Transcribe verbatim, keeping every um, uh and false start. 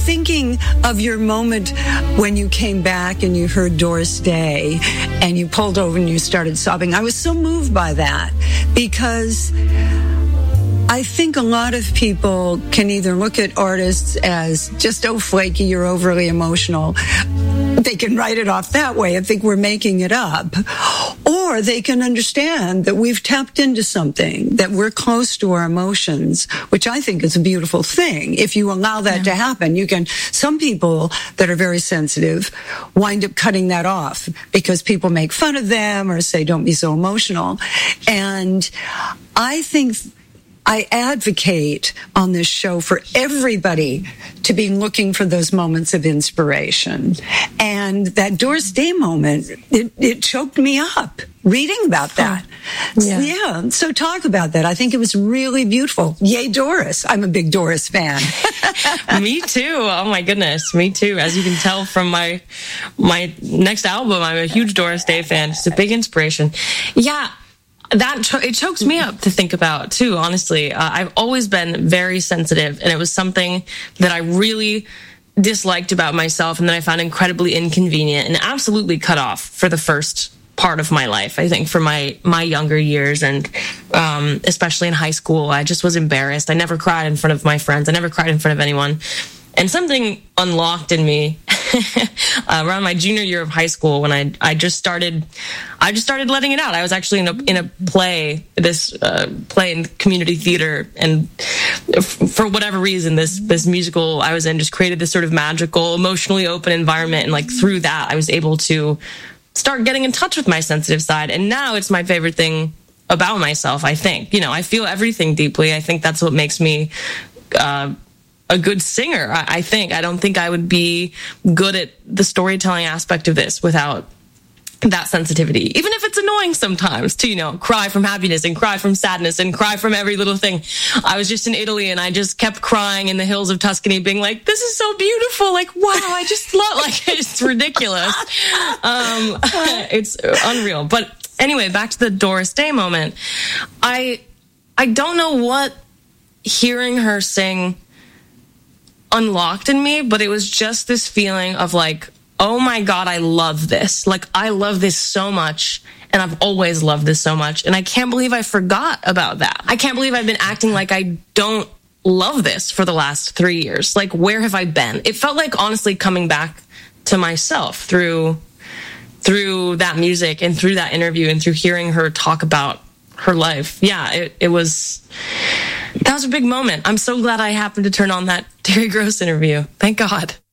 thinking of your moment when you came back and you heard Doris Day and you pulled over and you started sobbing. I was so moved by that because I think a lot of people can either look at artists as just, oh, flaky, you're overly emotional. They can write it off that way and think we're making it up. Or they can understand that we've tapped into something, that we're close to our emotions, which I think is a beautiful thing. If you allow that yeah. to happen, you can, some people that are very sensitive wind up cutting that off because people make fun of them or say, don't be so emotional. And I think I advocate on this show for everybody to be looking for those moments of inspiration. And that Doris Day moment, it, it choked me up reading about that. Yeah. yeah. So talk about that. I think it was really beautiful. Yay, Doris. I'm a big Doris fan. Me too. Oh my goodness. Me too. As you can tell from my, my next album, I'm a huge Doris Day fan. It's a big inspiration. Yeah. That cho- it chokes me up to think about too, honestly. Uh, I've always been very sensitive, and it was something that I really disliked about myself and that I found incredibly inconvenient and absolutely cut off for the first part of my life. I think for my, my younger years, and um, especially in high school, I just was embarrassed. I never cried in front of my friends. I never cried in front of anyone. And something unlocked in me uh, around my junior year of high school when I I just started I just started letting it out. I was actually in a in a play, this uh, play in community theater, and f- for whatever reason, this this musical I was in just created this sort of magical, emotionally open environment, and like through that, I was able to start getting in touch with my sensitive side, and now it's my favorite thing about myself. I think, you know, I feel everything deeply. I think that's what makes me Uh, a good singer, I think. I don't think I would be good at the storytelling aspect of this without that sensitivity. Even if it's annoying sometimes to, you know, cry from happiness and cry from sadness and cry from every little thing. I was just in Italy and I just kept crying in the hills of Tuscany, being like, this is so beautiful. Like, wow, I just love, like, it's ridiculous. Um, it's unreal. But anyway, back to the Doris Day moment. I, I don't know what hearing her sing unlocked in me, but it was just this feeling of like, oh my God, I love this. Like, I love this so much, and I've always loved this so much, and I can't believe I forgot about that. I can't believe I've been acting like I don't love this for the last three years. Like, where have I been? It felt like, honestly, coming back to myself through through that music and through that interview and through hearing her talk about her life. Yeah, it, it was... That was a big moment. I'm so glad I happened to turn on that Terry Gross interview. Thank God.